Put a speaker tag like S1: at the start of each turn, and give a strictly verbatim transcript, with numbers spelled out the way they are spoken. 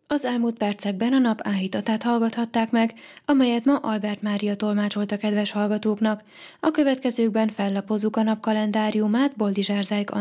S1: Az elmúlt percekben a nap áhítatát hallgathatták meg, amelyet ma Albert Mária tolmácsolt a kedves hallgatóknak. A következőkben fellapozzuk a nap kalendáriumát Boldizsár Zajk